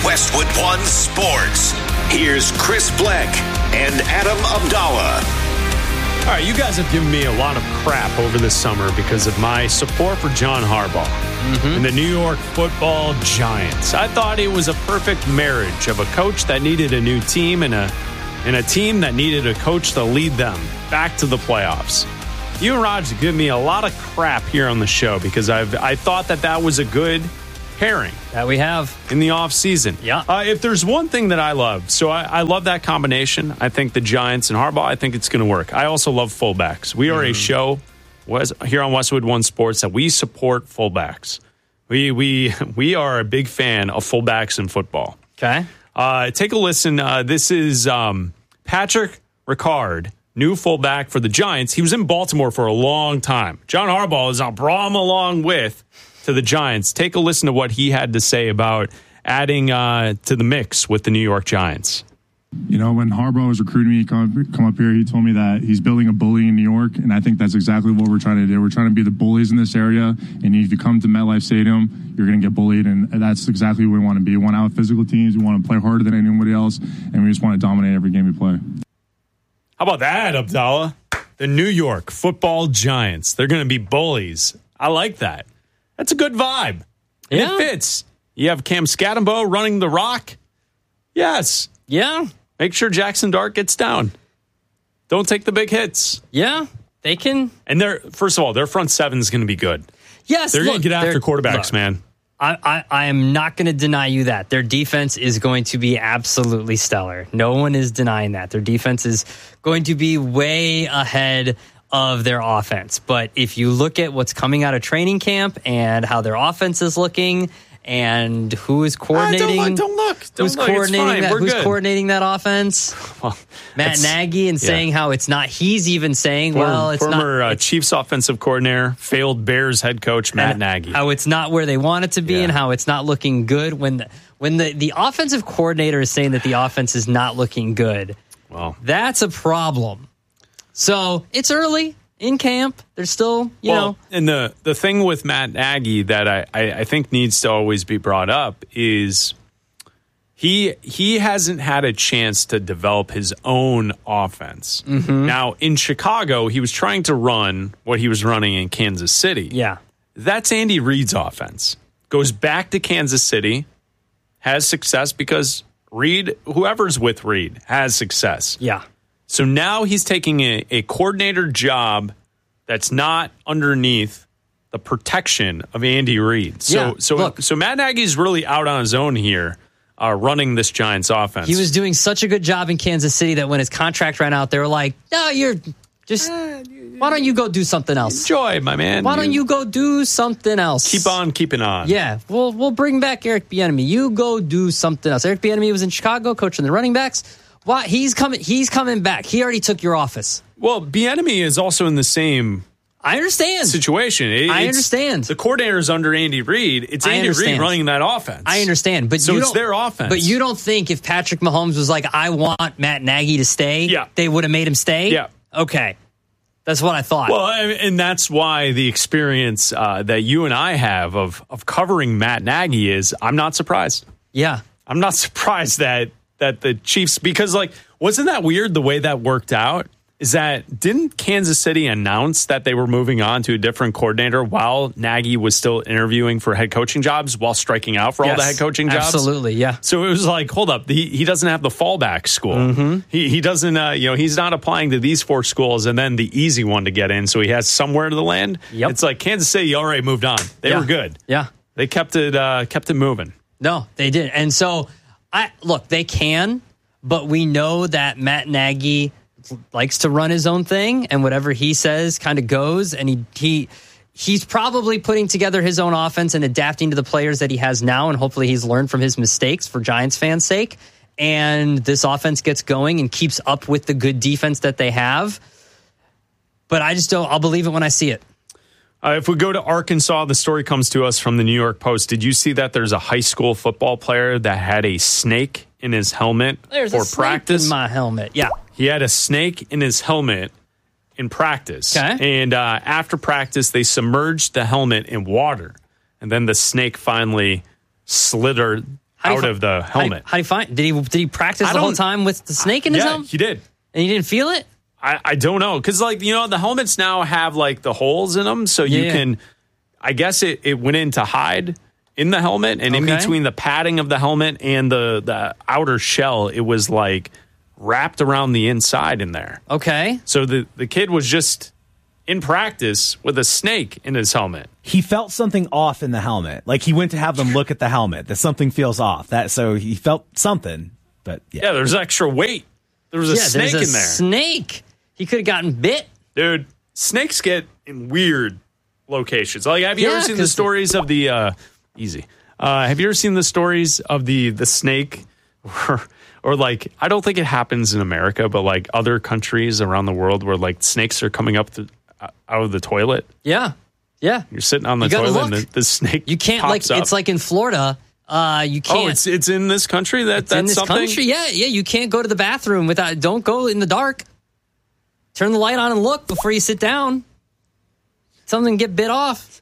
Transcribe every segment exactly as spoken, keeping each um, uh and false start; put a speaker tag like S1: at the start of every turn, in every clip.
S1: Westwood One Sports. Here's Chris Bleck and Adam Abdallah.
S2: All right, you guys have given me a lot of crap over this summer because of my support for John Harbaugh mm-hmm. and the New York Football Giants. I thought it was a perfect marriage of a coach that needed a new team and a and a team that needed a coach to lead them back to the playoffs. You and Raj have given me a lot of crap here on the show because I've I thought that that was a good pairing
S3: that we have
S2: in the offseason.
S3: Yeah.
S2: Uh, if there's one thing that I love, so I, I love that combination. I think the Giants and Harbaugh, I think it's going to work. I also love fullbacks. We are mm. a show was here on Westwood One Sports that we support fullbacks. We we we are a big fan of fullbacks in football.
S3: Okay.
S2: Uh, take a listen. Uh, this is um, Patrick Ricard, new fullback for the Giants. He was in Baltimore for a long time. John Harbaugh is brought him along with to the Giants. Take a listen to what he had to say about adding uh, to the mix with the New York Giants.
S4: You know, when Harbaugh was recruiting me to come, come up here, he told me that he's building a bully in New York, and I think that's exactly what we're trying to do. We're trying to be the bullies in this area, and if you come to MetLife Stadium, you're going to get bullied, and that's exactly what we want to be. We want to have physical teams. We want to play harder than anybody else, and we just want to dominate every game we play.
S2: How about that, Abdallah? The New York Football Giants. They're going to be bullies. I like that. That's a good vibe. And
S3: yeah.
S2: It fits. You have Cam Scattenbo running the rock. Yes.
S3: Yeah.
S2: Make sure Jackson Dart gets down. Don't take the big hits.
S3: Yeah. They can.
S2: And they're first of all, their front seven is going to be good.
S3: Yes.
S2: They're going to get after quarterbacks,
S3: look,
S2: man.
S3: I, I, I am not going to deny you that. Their defense is going to be absolutely stellar. No one is denying that. Their defense is going to be way ahead of their offense. But if you look at what's coming out of training camp and how their offense is looking and who is coordinating,
S2: uh, don't look, don't look. Don't
S3: who's
S2: look.
S3: coordinating that,
S2: We're
S3: who's
S2: good.
S3: coordinating that offense,
S2: well,
S3: Matt Nagy, and
S2: yeah.
S3: saying how it's not. He's even saying,
S2: former,
S3: well, it's
S2: former
S3: not.
S2: Uh, Chiefs offensive coordinator, failed Bears head coach Matt Nagy.
S3: How it's not where they want it to be,
S2: yeah.
S3: and how it's not looking good when the, when the the offensive coordinator is saying that the offense is not looking good.
S2: Well,
S3: that's a problem. So it's early in camp. There's still, you
S2: well,
S3: know.
S2: And the, the thing with Matt Nagy that I, I, I think needs to always be brought up is he he hasn't had a chance to develop his own offense.
S3: Mm-hmm.
S2: Now, in Chicago, he was trying to run what he was running in Kansas City.
S3: Yeah.
S2: That's Andy Reid's offense. Goes back to Kansas City, has success because Reid, whoever's with Reid, has success.
S3: Yeah.
S2: So now he's taking a, a coordinator job that's not underneath the protection of Andy Reid. So,
S3: yeah,
S2: so,
S3: look,
S2: so Matt Nagy's really out on his own here, uh, running this Giants offense.
S3: He was doing such a good job in Kansas City that when his contract ran out, they were like, "No, you're just. Why don't you go do something else?
S2: Enjoy, my man.
S3: Why don't you go do something else?
S2: Keep on keeping on.
S3: Yeah, we'll we'll bring back Eric Bieniemy. You go do something else. Eric Bieniemy was in Chicago coaching the running backs. Why he's coming? He's coming back. He already took your office.
S2: Well, Bieniemy is also in the same.
S3: I understand
S2: situation. It,
S3: I understand.
S2: The coordinator is under Andy Reid. It's Andy Reid running that offense.
S3: I understand, but
S2: so
S3: you
S2: it's
S3: don't,
S2: their offense.
S3: But you don't think if Patrick Mahomes was like, "I want Matt Nagy to stay,"
S2: yeah.
S3: they would have made him stay?
S2: Yeah.
S3: Okay. That's what I thought.
S2: Well, and that's why the experience uh, that you and I have of of covering Matt Nagy is I'm not surprised.
S3: Yeah.
S2: I'm not surprised that that the Chiefs, because like, wasn't that weird the way that worked out? Is that didn't Kansas City announce that they were moving on to a different coordinator while Nagy was still interviewing for head coaching jobs while striking out for
S3: yes,
S2: all the head coaching jobs?
S3: Absolutely, yeah.
S2: So it was like, hold up, he, he doesn't have the fallback school.
S3: Mm-hmm.
S2: He he doesn't, uh, you know, he's not applying to these four schools and then the easy one to get in. So he has somewhere to land.
S3: Yep.
S2: It's like Kansas City already moved on. They
S3: yeah.
S2: were good.
S3: Yeah,
S2: they kept it uh, kept it moving.
S3: No, they did. And so I look, they can, but we know that Matt Nagy likes to run his own thing, and whatever he says kind of goes, and he he he's probably putting together his own offense and adapting to the players that he has now, and hopefully he's learned from his mistakes for Giants fans' sake, and this offense gets going and keeps up with the good defense that they have. But I just don't, I'll believe it when I see it.
S2: Uh, if we go to Arkansas, the story comes to us from the New York Post. Did you see that there's a high school football player that had a snake in his helmet
S3: There's
S2: for
S3: a snake
S2: practice?
S3: in my helmet, yeah.
S2: He had a snake in his helmet in practice.
S3: Okay.
S2: And uh, after practice, they submerged the helmet in water. And then the snake finally slithered out of the helmet.
S3: How do you find? Did he did he practice
S2: I
S3: the whole
S2: don't-
S3: time with the snake in his
S2: Yeah,
S3: helmet?
S2: he did.
S3: And he didn't feel it?
S2: I, I don't know. Because, like, you know, the helmets now have, like, the holes in them. So you
S3: Yeah.
S2: can, I guess it, it went in to hide in the helmet. And in
S3: Okay.
S2: between the padding of the helmet and the, the outer shell, it was, like, wrapped around the inside in there.
S3: Okay.
S2: So the, the kid was just in practice with a snake in his helmet.
S5: He felt something off in the helmet. Like he went to have them look at the helmet. That something feels off. That so he felt something. But yeah,
S2: Yeah, there's extra weight. There was a
S3: yeah,
S2: snake
S3: there's a
S2: in there.
S3: snake. He could have gotten bit.
S2: Dude, snakes get in weird locations. Like, have you
S3: Yeah,
S2: ever seen the
S3: 'cause-
S2: stories of the uh, easy? Uh, have you ever seen the stories of the the snake, or, or like I don't think it happens in America, but like other countries around the world where like snakes are coming up the, uh, out of the toilet.
S3: Yeah. Yeah.
S2: You're sitting on the
S3: You gotta
S2: toilet and
S3: look.
S2: the, the snake.
S3: You can't
S2: pops
S3: like
S2: up.
S3: it's like in Florida. Uh, you can't.
S2: Oh, it's it's in this country that
S3: It's
S2: that's
S3: in this
S2: something.
S3: country. Yeah, yeah. You can't go to the bathroom without. Don't go in the dark. Turn the light on and look before you sit down. Something get bit off.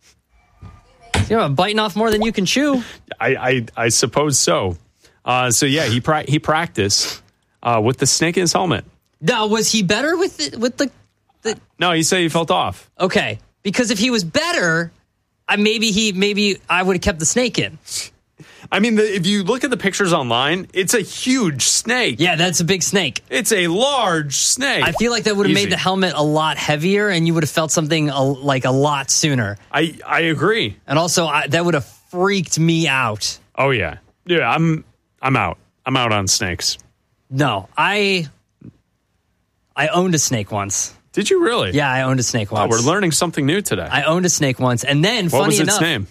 S3: You know, biting off more than you can chew.
S2: I I, I suppose so. Uh, so yeah, he pra- he practiced uh, with the snake in his helmet.
S3: Now, was he better with the, with the?
S2: No, he said he felt off.
S3: Okay, because if he was better, I maybe he maybe I would have kept the snake in.
S2: I mean, the, if you look at the pictures online, it's a huge snake.
S3: Yeah, that's a big snake.
S2: It's a large snake.
S3: I feel like that would have
S2: Easy.
S3: made the helmet a lot heavier, and you would have felt something a, like a lot sooner.
S2: I I agree.
S3: And also, I, that would have freaked me out.
S2: Oh yeah, yeah. I'm I'm out. I'm out on snakes.
S3: No, I I owned a snake once.
S2: Did you really?
S3: Yeah, I owned a snake
S2: Wow,
S3: once.
S2: we're learning something new today.
S3: I owned a snake once, and then
S2: what
S3: funny
S2: was its
S3: enough,
S2: name?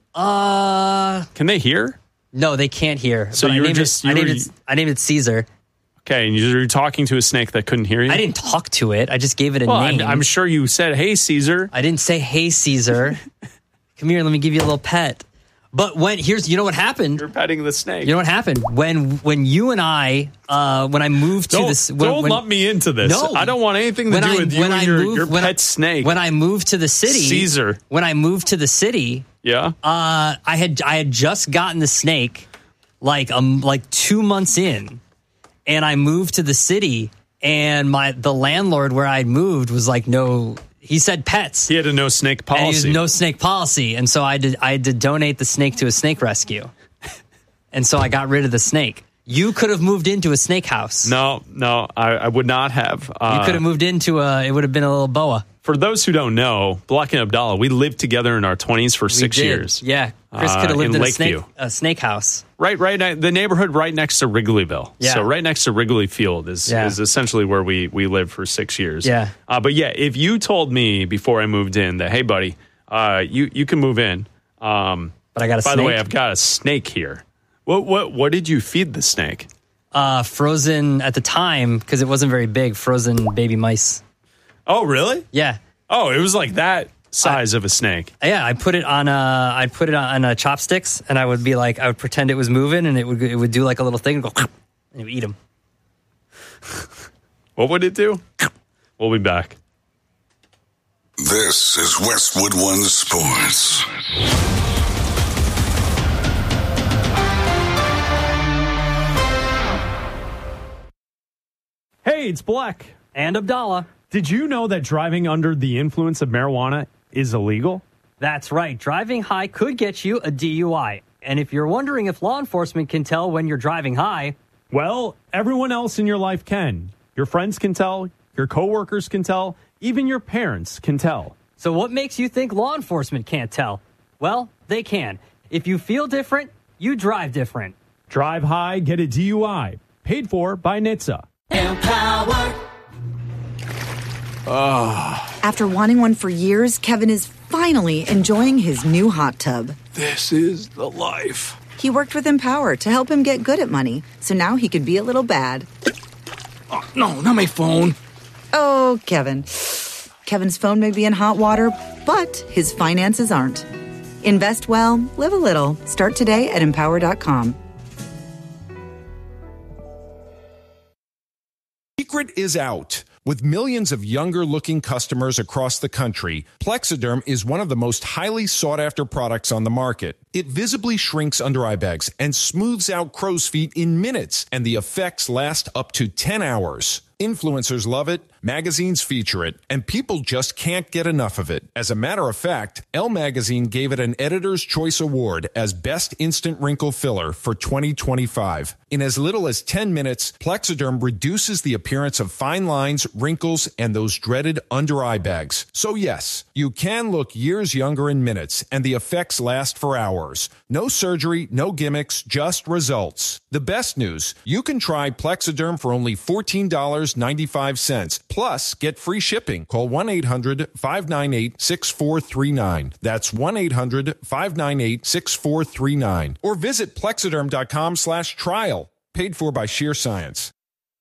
S3: uh,
S2: Can they hear?
S3: no, they can't hear.
S2: So
S3: But
S2: you
S3: I
S2: were
S3: named
S2: just-
S3: it,
S2: you
S3: I named
S2: were-
S3: it. I named it Caesar.
S2: Okay, and you were talking to a snake that couldn't hear you.
S3: I didn't talk to it. I just gave it a
S2: Well, I'm,
S3: name.
S2: I'm sure you said, "Hey, Caesar."
S3: I didn't say, "Hey, Caesar, come here. Let me give you a little pet." But when here's, you know what happened?
S2: You're petting the snake.
S3: You know what happened when when you and I uh, when I moved to
S2: don't
S3: this. When,
S2: don't
S3: when,
S2: lump me into this.
S3: No,
S2: I don't want anything to
S3: when
S2: do
S3: I-
S2: with you
S3: when
S2: and
S3: I
S2: your,
S3: moved-
S2: your
S3: when
S2: pet
S3: I-
S2: snake.
S3: When I moved to the city,
S2: Caesar.
S3: When I moved to the city,
S2: yeah.
S3: uh, I had I had just gotten the snake like um like two months in, and I moved to the city, and my the landlord where I'd moved was like, no, he said pets.
S2: He had a no snake
S3: And he
S2: policy.
S3: was no snake policy, and so I did. I had to donate the snake to a snake rescue, and so I got rid of the snake. You could have moved into a snake house.
S2: no, no, I, I would not have. Uh,
S3: You could have moved into a. It would have been a little boa.
S2: For those who don't know, Black and Abdallah, we lived together in our twenties for
S3: We
S2: six
S3: did.
S2: years.
S3: Yeah, Chris
S2: Uh,
S3: could have lived
S2: in
S3: in, a
S2: Lakeview.
S3: snake a snake house.
S2: Right, right, ne- the neighborhood right next to Wrigleyville.
S3: Yeah.
S2: So right next to Wrigley Field is,
S3: Yeah.
S2: is essentially where we we lived for six years.
S3: Yeah.
S2: Uh, but yeah, if you told me before I moved in that, hey, buddy, uh, you you can move in. Um,
S3: But I got a
S2: by
S3: snake.
S2: the way, I've got a snake here. What what what did you feed the snake?
S3: Uh, frozen at the time because it wasn't very big. Frozen baby mice.
S2: Oh, really?
S3: Yeah,
S2: Oh, it was like that size of a snake.
S3: yeah. I put it on a. I put it on a chopsticks, and I would be like, I would pretend it was moving, and it would it would do like a little thing and go, and it would eat them.
S2: What would it do? We'll be back.
S6: This is Westwood One Sports.
S2: Hey, it's Black.
S3: And Abdallah.
S2: Did you know that driving under the influence of marijuana is illegal?
S3: That's right. Driving high could get you a D U I. And if you're wondering if law enforcement can tell when you're driving high,
S2: Well, everyone else in your life can. Your friends can tell, your coworkers can tell, even your parents can tell.
S3: so what makes you think law enforcement can't tell? Well, they can. If you feel different, you drive different.
S2: Drive high, get a D U I. Paid for by N H T S A.
S7: After wanting one for years, Kevin is finally enjoying his new hot tub.
S6: This is the life.
S7: He worked with Empower to help him get good at money, so now he could be a little bad.
S6: Oh, no, not my phone.
S7: Oh, Kevin. Kevin's phone may be in hot water, but his finances aren't. Invest well, live a little. Start today at empower dot com.
S8: Secret is out. With millions of younger-looking customers across the country, Plexiderm is one of the most highly sought-after products on the market. It visibly shrinks under-eye bags and smooths out crow's feet in minutes, and the effects last up to ten hours. Influencers love it, magazines feature it, and people just can't get enough of it. As a matter of fact, Elle Magazine gave it an Editor's Choice Award as Best Instant Wrinkle Filler for twenty twenty-five. In as little as ten minutes, Plexiderm reduces the appearance of fine lines, wrinkles, and those dreaded under-eye bags. So yes, you can look years younger in minutes, and the effects last for hours. No surgery, no gimmicks, just results. The best news, you can try Plexiderm for only fourteen dollars and ninety-five cents. Plus, get free shipping. Call one eight hundred five nine eight six four three nine. That's one eight hundred five nine eight six four three nine. Or visit Plexiderm.com slash trial. Paid for by Sheer Science.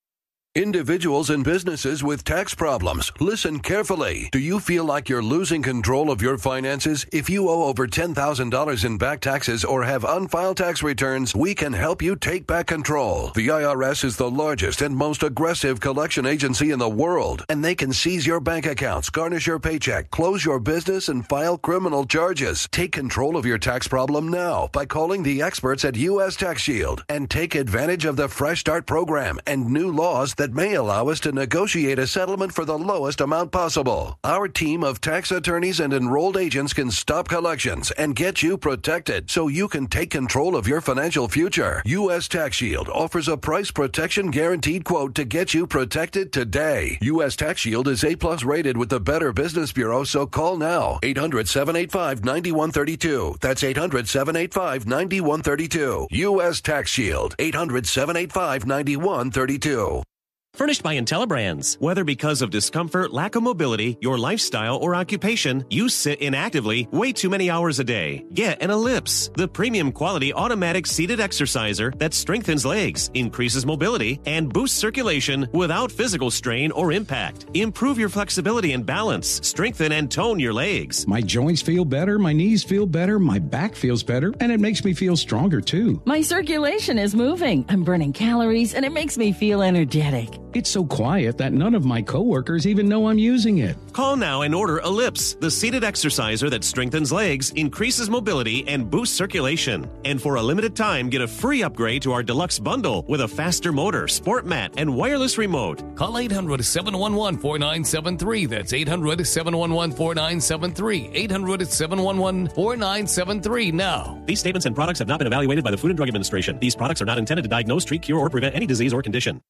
S9: Individuals and businesses with tax problems, listen carefully. Do you feel like you're losing control of your finances? If you owe over ten thousand dollars in back taxes or have unfiled tax returns, we can help you take back control. The I R S is the largest and most aggressive collection agency in the world, and they can seize your bank accounts, garnish your paycheck, close your business, and file criminal charges. Take control of your tax problem now by calling the experts at U S Tax Shield and take advantage of the Fresh Start program and new laws that may allow us to negotiate a settlement for the lowest amount possible. Our team of tax attorneys and enrolled agents can stop collections and get you protected so you can take control of your financial future. U S Tax Shield offers a price protection guaranteed quote to get you protected today. U S Tax Shield is A plus rated with the Better Business Bureau, so call now. eight hundred seven eight five nine one three two. That's eight hundred seven eight five nine one three two. U S Tax Shield. eight hundred seven eight five nine one three two.
S10: Furnished by IntelliBrands. Whether because of discomfort, lack of mobility, your lifestyle, or occupation, you sit inactively way too many hours a day. Get an Ellipse, the premium quality automatic seated exerciser that strengthens legs, increases mobility, and boosts circulation without physical strain or impact. Improve your flexibility and balance. Strengthen and tone your legs.
S11: My joints feel better, my knees feel better, my back feels better, and it makes me feel stronger too.
S12: My circulation is moving. I'm burning calories, and it makes me feel energetic.
S11: It's so quiet that none of my coworkers even know I'm using it.
S10: Call now and order Ellipse, the seated exerciser that strengthens legs, increases mobility, and boosts circulation. And for a limited time, get a free upgrade to our deluxe bundle with a faster motor, sport mat, and wireless remote.
S13: Call eight hundred seven one one four nine seven three. That's eight hundred seven one one four nine seven three. eight hundred seven one one four nine seven three now.
S10: These statements and products have not been evaluated by the Food and Drug Administration. These products are not intended to diagnose, treat, cure, or prevent any disease or condition.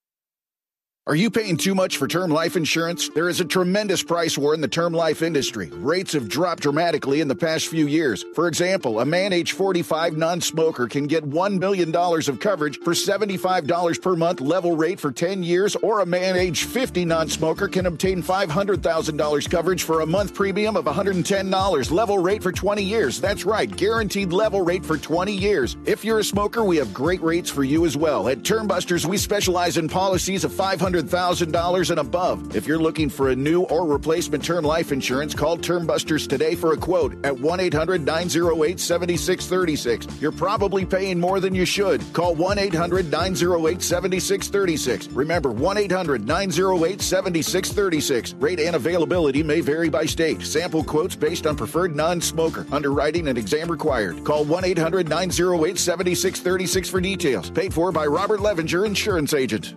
S14: Are you paying too much for term life insurance? There is a tremendous price war in the term life industry. Rates have dropped dramatically in the past few years. For example, a man age forty-five non-smoker can get one million dollars of coverage for seventy-five dollars per month level rate for ten years, or a man age fifty non-smoker can obtain five hundred thousand dollars coverage for a month premium of one hundred ten dollars level rate for twenty years. That's right, guaranteed level rate for twenty years. If you're a smoker, we have great rates for you as well. At Term Busters, we specialize in policies of five hundred thousand dollars and above. If you're looking for a new or replacement term life insurance, call Term Busters today for a quote at one eight hundred nine oh eight seven six three six. You're probably paying more than you should. Call one eight hundred nine oh eight seven six three six. Remember, one eight hundred nine oh eight seven six three six. Rate and availability may vary by state. Sample quotes based on preferred non-smoker. Underwriting and exam required. Call one eight hundred nine oh eight seven six three six for details. Paid for by Robert Levinger, Insurance Agent.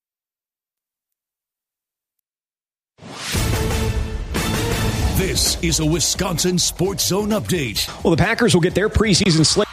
S1: This is a Wisconsin Sports Zone update.
S15: Well, the Packers will get their preseason slate.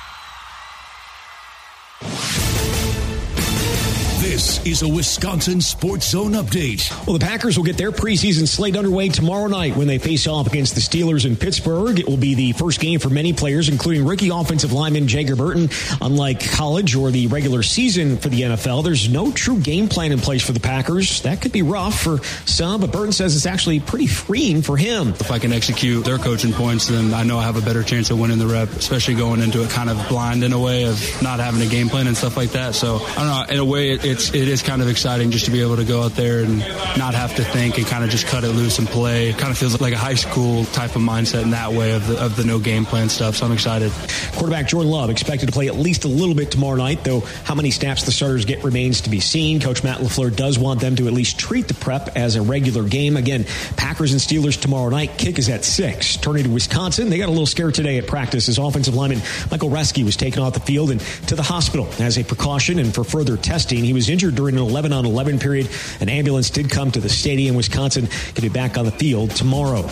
S1: This is a Wisconsin Sports Zone update.
S15: Well, the Packers will get their preseason slate underway tomorrow night when they face off against the Steelers in Pittsburgh. It will be the first game for many players, including rookie offensive lineman Jager Burton. Unlike college or the regular season for the N F L, there's no true game plan in place for the Packers. That could be rough for some, but Burton says it's actually pretty freeing for him.
S16: If I can execute their coaching points, then I know I have a better chance of winning the rep, especially going into it kind of blind in a way of not having a game plan and stuff like that. So, I don't know, in a way, it's it's it is kind of exciting just to be able to go out there and not have to think and kind of just cut it loose and play. It kind of feels like a high school type of mindset in that way of the, of the no game plan stuff. So I'm excited.
S15: Quarterback Jordan Love expected to play at least a little bit tomorrow night, though how many snaps the starters get remains to be seen. Coach Matt LaFleur does want them to at least treat the prep as a regular game. Again, Packers and Steelers tomorrow night. Kick is at six. Turning to Wisconsin, they got a little scare today at practice as offensive lineman Michael Reske was taken off the field and to the hospital as a precaution and for further testing. He was injured during an eleven on eleven period. An ambulance did come to the stadium. Wisconsin can be back on the field tomorrow.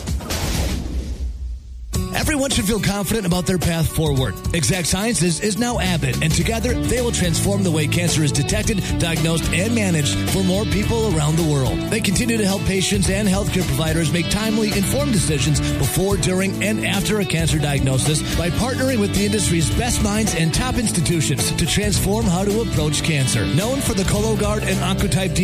S17: Everyone should feel confident about their path forward. Exact Sciences is now Abbott, and together they will transform the way cancer is detected, diagnosed, and managed for more people around the world. They continue to help patients and healthcare providers make timely, informed decisions before, during, and after a cancer diagnosis by partnering with the industry's best minds and top institutions to transform how to approach cancer. Known for the Cologuard and Oncotype D